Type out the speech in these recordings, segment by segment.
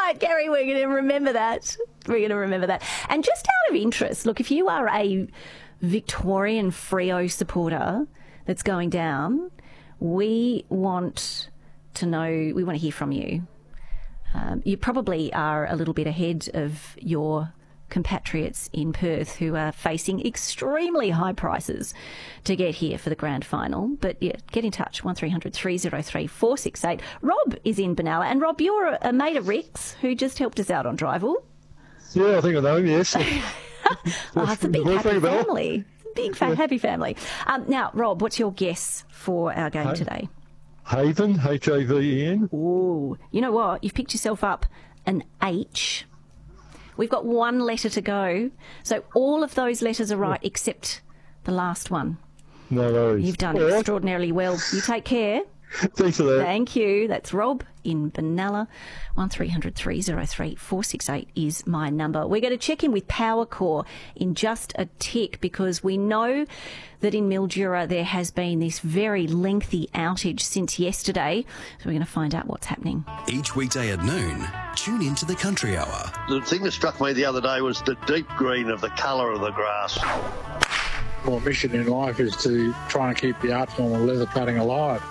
right, Gary, we're going to remember that. And just out of interest, look, if you are a Victorian Freo supporter that's going down, we want to hear from you. You probably are a little bit ahead of your compatriots in Perth who are facing extremely high prices to get here for the grand final. But yeah, get in touch, 1300 303 468. Rob is in Benalla. And Rob, you're a mate of Rick's who just helped us out on Drival. Yeah, I think I know him, yes. It's a big happy family. Big happy family. Now, Rob, what's your guess for our game today? Haven, H-A-V-E-N. Ooh, you know what? You've picked yourself up an H. We've got one letter to go. So all of those letters are right except the last one. No worries. You've done extraordinarily well. You take care. Thanks for that. Thank you. That's Rob in Benalla. 1300 303 468 is my number. We're going to check in with Powercor in just a tick because we know that in Mildura there has been this very lengthy outage since yesterday. So we're going to find out what's happening. Each weekday at noon, tune into the Country Hour. The thing that struck me the other day was the deep green of the colour of the grass. My mission in life is to try and keep the art form of leather cutting alive.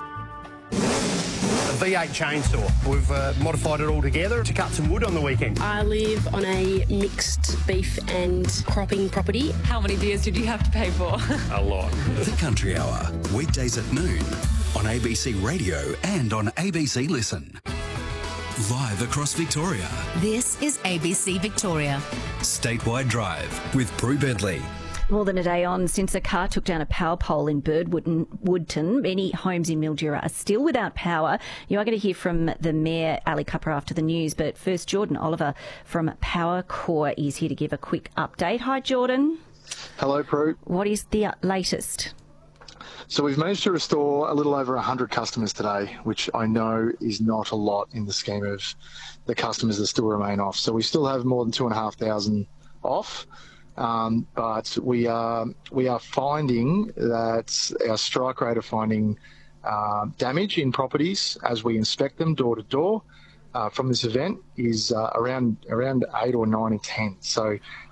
A V8 chainsaw. We've modified it all together to cut some wood on the weekend. I live on a mixed beef and cropping property. How many beers did you have to pay for? A lot. The Country Hour, weekdays at noon on ABC Radio and on ABC Listen. Live across Victoria. This is ABC Victoria. Statewide Drive with Prue Bentley. More than a day on since a car took down a power pole in Birdwoodton. Many homes in Mildura are still without power. You are going to hear from the Mayor, Ali Cupper, after the news. But first, Jordan Oliver from Powercor is here to give a quick update. Hi, Jordan. Hello, Prue. What is the latest? So we've managed to restore a little over 100 customers today, which I know is not a lot in the scheme of the customers that still remain off. So we still have more than 2,500 off. But we are finding that our strike rate of finding damage in properties as we inspect them door to door from this event is around 8 or 9 in 10. So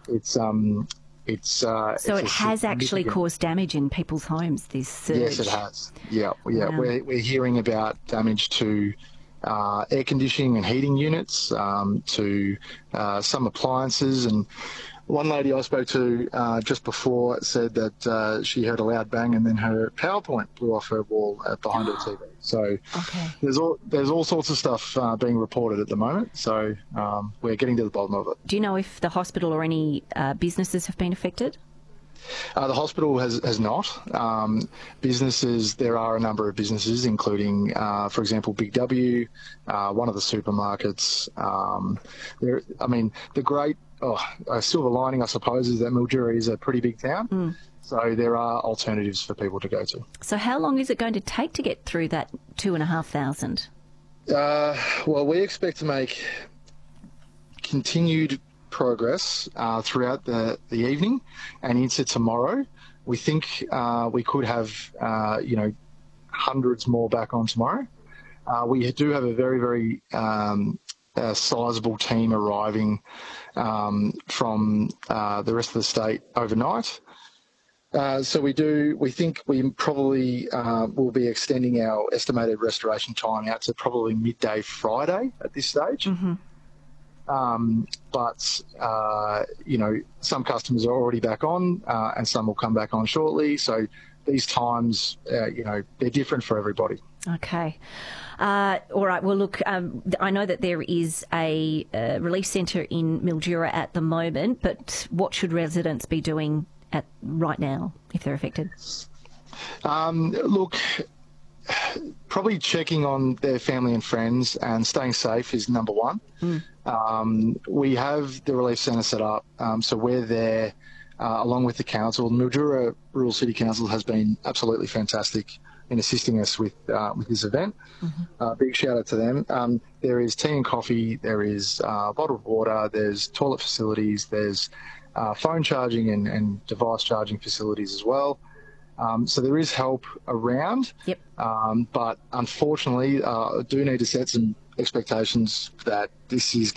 it has actually caused damage in people's homes, this surge. Yes, it has. Yeah. Wow. We're hearing about damage to air conditioning and heating units, to some appliances. And one lady I spoke to just before said that she heard a loud bang and then her PowerPoint blew off her wall behind her TV. So there's all sorts of stuff being reported at the moment. So we're getting to the bottom of it. Do you know if the hospital or any businesses have been affected? The hospital has not. Businesses, there are a number of businesses, including, for example, Big W, one of the supermarkets. The great silver lining, I suppose, is that Mildura is a pretty big town. So there are alternatives for people to go to. So how long is it going to take to get through that 2,500? Well, we expect to make continued progress throughout the evening and into tomorrow. We think we could have hundreds more back on tomorrow. We do have a very, very sizable team arriving from the rest of the state overnight. So we think we probably will be extending our estimated restoration time out to probably midday Friday at this stage. Mm-hmm. But some customers are already back on and some will come back on shortly. So these times, they're different for everybody. Okay. All right. Well, look, I know that there is a relief centre in Mildura at the moment, but what should residents be doing right now if they're affected? Look, probably checking on their family and friends and staying safe is number one. We have the relief centre set up, so we're there along with the council. Mildura Rural City Council has been absolutely fantastic in assisting us with this event. Mm-hmm. Big shout out to them. There is tea and coffee, there is bottled water, there's toilet facilities, there's phone charging and device charging facilities as well. So there is help around. Yep. But unfortunately, I do need to set some expectations that this is